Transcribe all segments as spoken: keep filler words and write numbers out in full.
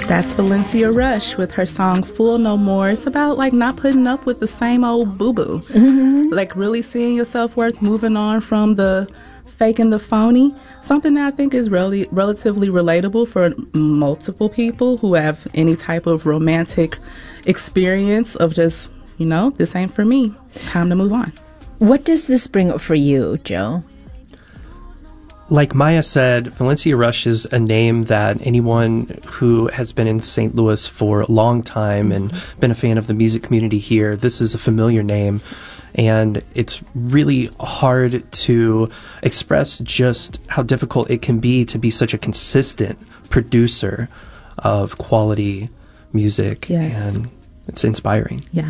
That's Valencia Rush with her song Fool No More. It's about like not putting up with the same old boo-boo. Mm-hmm. Like really seeing your self-worth, moving on from the fake and the phony. Something that I think is really relatively relatable for multiple people who have any type of romantic experience of just, you know, this ain't for me. Time to move on. What does this bring up for you, Joe? Like Maya said, Valencia Rush is a name that anyone who has been in Saint Louis for a long time and been a fan of the music community here, this is a familiar name. And it's really hard to express just how difficult it can be to be such a consistent producer of quality music. Yes. And it's inspiring. Yeah.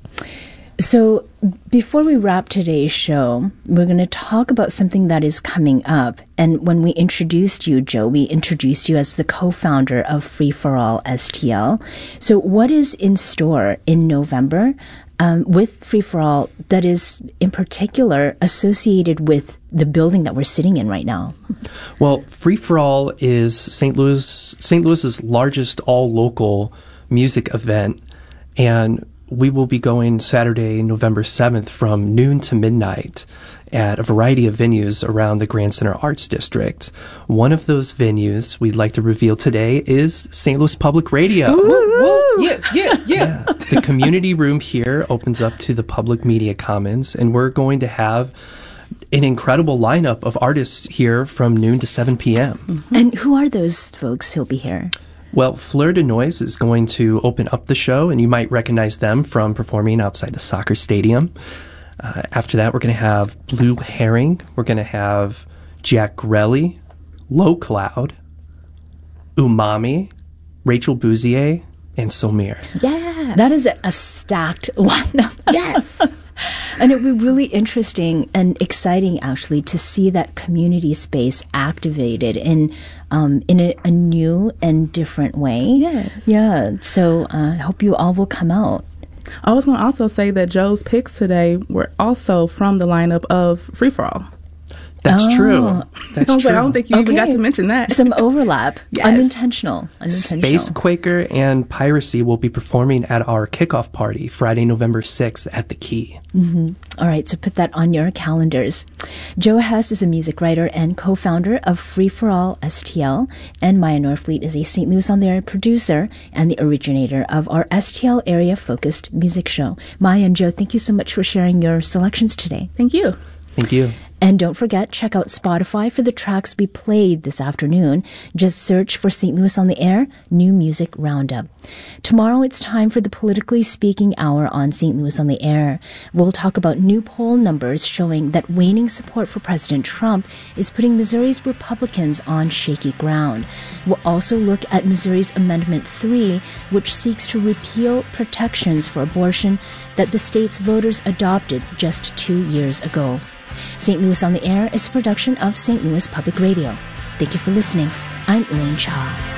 So before we wrap today's show, we're going to talk about something that is coming up. And when we introduced you, Joe, we introduced you as the co-founder of Free for All S T L. So what is in store in November um, with Free for All that is in particular associated with the building that we're sitting in right now? Well, Free for All is Saint Louis, Saint Louis's largest all-local music event, and we will be going Saturday, November seventh from noon to midnight at a variety of venues around the Grand Center Arts District. One of those venues we'd like to reveal today is Saint Louis Public Radio. Woo, woo. Yeah, yeah, yeah, yeah. The community room here opens up to the Public Media Commons, and we're going to have an incredible lineup of artists here from noon to seven p.m. Mm-hmm. And who are those folks who'll be here? Well, Fleur de Noise is going to open up the show, and you might recognize them from performing outside the soccer stadium. Uh, after that, we're going to have Blue Herring. We're going to have Jack Grelly, Low Cloud, Umami, Rachel Bouzier, and Somir. Yeah. That is a, a stacked lineup. Yes. And it would be really interesting and exciting, actually, to see that community space activated in um, in a, a new and different way. Yes. Yeah. So uh, I hope you all will come out. I was going to also say that Joe's picks today were also from the lineup of Free For All. That's Oh. true. That's I was true. like, I don't think you even got to mention that. Some overlap. Yes. Unintentional. Unintentional. Space Quaker and Piracy will be performing at our kickoff party Friday, November sixth at the Key. Mm-hmm. All right, so put that on your calendars. Joe Hess is a music writer and co-founder of Free for All S T L, and Maya Norfleet is a Saint Louis on the Air producer and the originator of our S T L area-focused music show. Maya and Joe, thank you so much for sharing your selections today. Thank you. Thank you. And don't forget, check out Spotify for the tracks we played this afternoon. Just search for Saint Louis on the Air, New Music Roundup. Tomorrow it's time for the Politically Speaking Hour on Saint Louis on the Air. We'll talk about new poll numbers showing that waning support for President Trump is putting Missouri's Republicans on shaky ground. We'll also look at Missouri's Amendment three, which seeks to repeal protections for abortion that the state's voters adopted just two years ago. Saint Louis on the Air is a production of Saint Louis Public Radio. Thank you for listening. I'm Elaine Cha.